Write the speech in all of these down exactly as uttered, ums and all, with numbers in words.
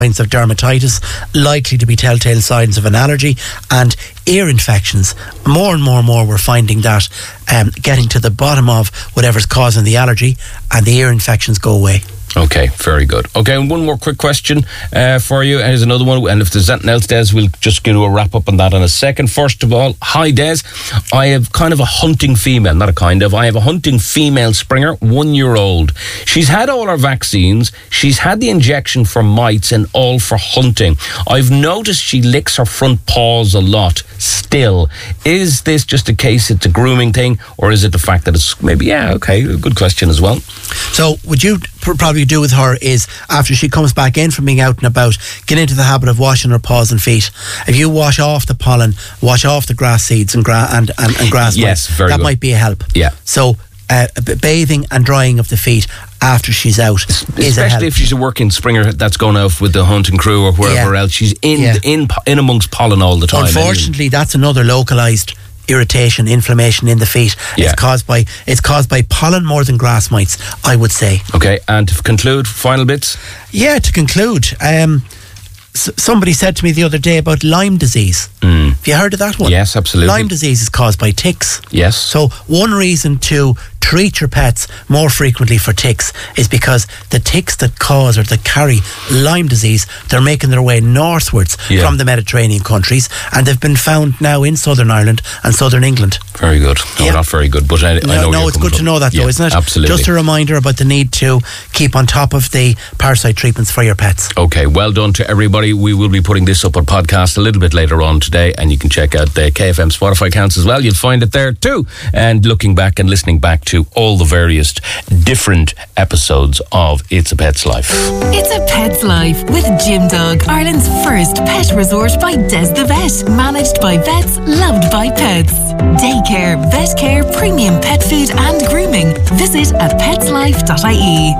signs of dermatitis, likely to be telltale signs of an allergy, and ear infections. More and more and more we're finding that um, getting to the bottom of whatever's causing the allergy, and the ear infections go away. Okay, very good. Okay, and one more quick question uh, for you. Here's another one, and if there's anything else, Des, we'll just do a wrap up on that in a second. First of all, hi Des, I have kind of a hunting female, not a kind of, I have a hunting female Springer, one year old. She's had all her vaccines, she's had the injection for mites and all for hunting. I've noticed she licks her front paws a lot still. Is this just a case it's a grooming thing, or is it the fact that it's maybe, yeah, okay, good question as well. So would you probably do with her is, after she comes back in from being out and about, get into the habit of washing her paws and feet. If you wash off the pollen, wash off the grass seeds and, gra- and, and, and grass yes, mites, very that good. might be a help. Yeah. So uh, b- bathing and drying of the feet after she's out is a help. Especially if she's a working Springer that's going off with the hunting crew or wherever Yeah. else. She's in, Yeah. in in amongst pollen all the time. Unfortunately, that's another localised irritation, inflammation in the feet. Yeah. It's caused by it's caused by pollen more than grass mites, I would say. Okay, and to conclude, final bits? Yeah, to conclude, um, s- somebody said to me the other day about Lyme disease. Mm. Have you heard of that one? Yes, absolutely. Lyme disease is caused by ticks. Yes. So one reason to treat your pets more frequently for ticks is because the ticks that cause or that carry Lyme disease, they're making their way northwards Yeah. from the Mediterranean countries, and they've been found now in Southern Ireland and Southern England. Very good. No, Yeah. not very good, but I, I No, know no you're it's coming good to from. know that, though, Yeah, isn't it? Absolutely. Just a reminder about the need to keep on top of the parasite treatments for your pets. Okay, well done to everybody. We will be putting this up on podcast a little bit later on today, and you can check out the K F M Spotify accounts as well. You'll find it there too. And looking back and listening back to all the various different episodes of It's a Pet's Life. It's a Pet's Life with Gym Dog, Ireland's first pet resort by Des the Vet. Managed by vets, loved by pets. Daycare, vet care, premium pet food and grooming. Visit at pets life dot I E.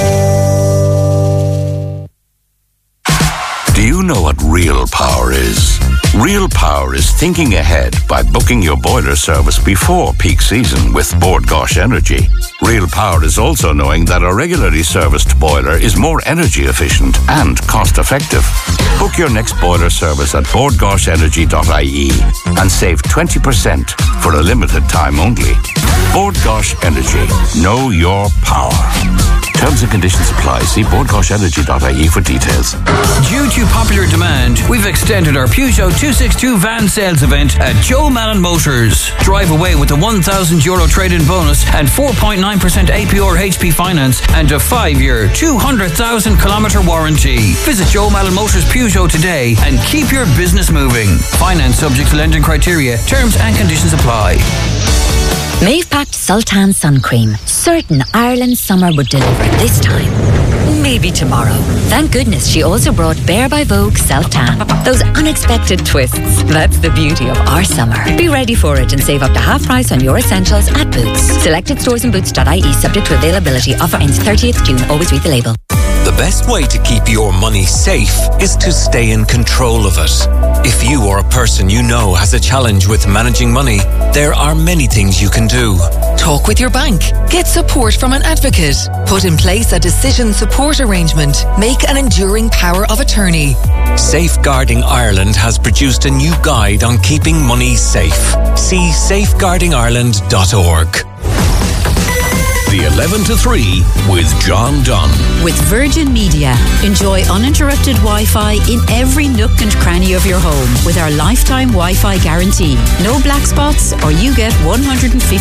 Do you know what real power is? Real power is thinking ahead by booking your boiler service before peak season with Bord Gáis Energy. Real power is also knowing that a regularly serviced boiler is more energy efficient and cost effective. Book your next boiler service at bord gáis energy dot I E and save twenty percent for a limited time only. Bord Gáis Energy. Know your power. Terms and conditions apply. See bord gáis energy dot I E for details. Due to popular demand, we've extended our Peugeot two sixty-two van sales event at Joe Malin Motors. Drive away with a one thousand euro trade-in bonus and four point nine percent A P R H P finance and a five-year, two hundred thousand kilometre warranty. Visit Joe Malin Motors Peugeot today and keep your business moving. Finance subject to lending criteria. Terms and conditions apply. Maeve packed Sultan sun cream. Certain Ireland's summer would deliver this time. Maybe tomorrow. Thank goodness she also brought Bare by Vogue Self-Tan. Those unexpected twists. That's the beauty of our summer. Be ready for it and save up to half price on your essentials at Boots. Selected stores and boots dot I E subject to availability. Offer ends thirtieth June. Always read the label. The best way to keep your money safe is to stay in control of it. If you or a person you know has a challenge with managing money, there are many things you can do. Talk with your bank. Get support from an advocate. Put in place a decision support arrangement. Make an enduring power of attorney. Safeguarding Ireland has produced a new guide on keeping money safe. See safeguarding ireland dot org. The eleven to three with John Dunn. With Virgin Media, enjoy uninterrupted Wi-Fi in every nook and cranny of your home with our lifetime Wi-Fi guarantee. No black spots or you get one hundred fifty